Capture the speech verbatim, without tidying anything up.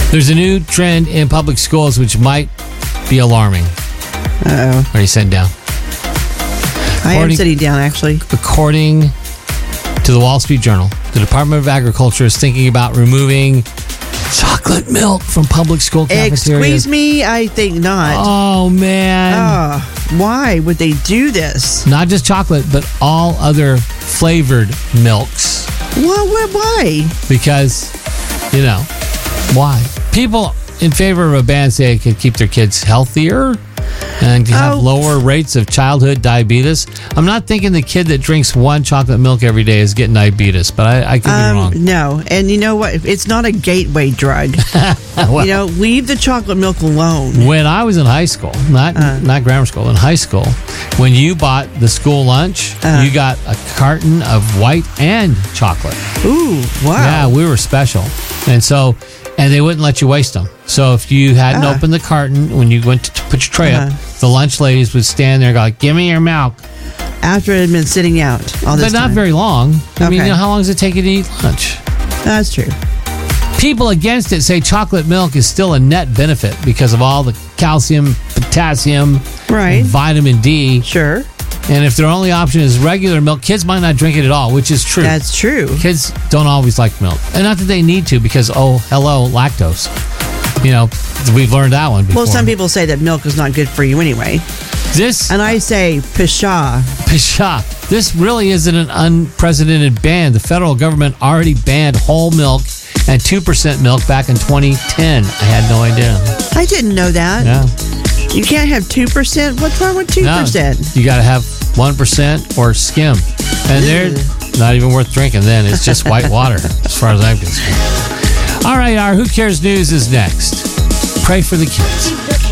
There's a new trend in public schools which might be alarming. Uh-oh. Are you sitting down? I am sitting down, actually. According to the Wall Street Journal, the Department of Agriculture is thinking about removing chocolate milk from public school cafeterias. Excuse me? I think not. Oh, man. Oh, why would they do this? Not just chocolate, but all other flavored milks. Well, why? Because, you know, why? People in favor of a ban say it could keep their kids healthier and have Oh. lower rates of childhood diabetes. I'm not thinking the kid that drinks one chocolate milk every day is getting diabetes, but I, I could be Um, wrong. no, and you know what? It's not a gateway drug. Well, You know, leave the chocolate milk alone. when I was in high school, not Uh. not grammar school, in high school, when you bought the school lunch, Uh. you got a carton of white and chocolate. Ooh, wow. Yeah, we were special. And so, and they wouldn't let you waste them. So if you hadn't Ah. opened the carton when you went to t- put your tray Uh-huh. up, the lunch ladies would stand there and go, like, give me your milk. After it had been sitting out all this But not time. very long. I mean, Okay. you know, how long does it take you to eat lunch? That's true. People against it say chocolate milk is still a net benefit because of all the calcium, potassium, Right. and vitamin D. Sure. And if their only option is regular milk, kids might not drink it at all, which is true. That's true. Kids don't always like milk. And not that they need to because, oh, hello, lactose. You know, we've learned that one before. Well, some people say that milk is not good for you anyway. This, And I say, pshaw. pshaw, this really isn't an unprecedented ban. The federal government already banned whole milk and two percent milk back in twenty ten. I had no idea. I didn't know that. Yeah. You can't have two percent? What's wrong with two percent? No, you got to have one percent or skim. And they're not even worth drinking then. It's just white water, as far as I'm concerned. All right, our Who Cares News is next. Pray for the kids.